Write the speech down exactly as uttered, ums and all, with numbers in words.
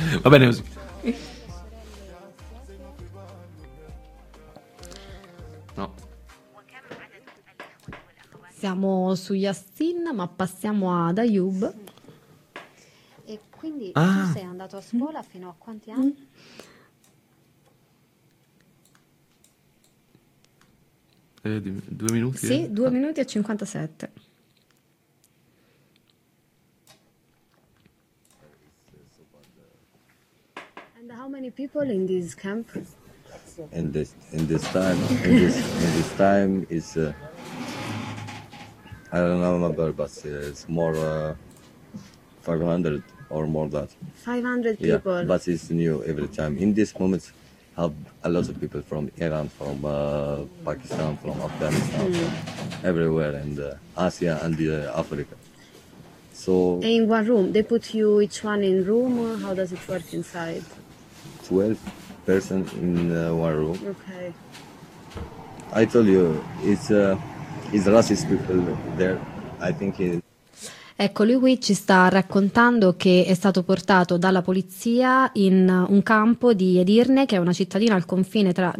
Va bene così. No. Siamo su Yassin, ma passiamo ad Ayub. E quindi Ah. tu sei andato a scuola fino a quanti anni? Eh, di- due minuti? Sì, eh? due Ah. minuti e cinquantasette. And how many people in this camp? And this in this time in this in this time is uh, I don't know number, but uh, it's more uh, five hundred or more that. five hundred Yeah, people. but it's new every time. In this moment, have a lot of people from Iran, from uh, Pakistan, from Afghanistan, from everywhere, and uh, Asia and uh, Africa. So And in one room, they put you each one in room. How does it work inside? twelve person in uh, one room. Okay. I told you, it's uh, it's racist people there. I think it, Ecco, lui qui ci sta raccontando che è stato portato dalla polizia in un campo di Edirne, che è una cittadina al confine tra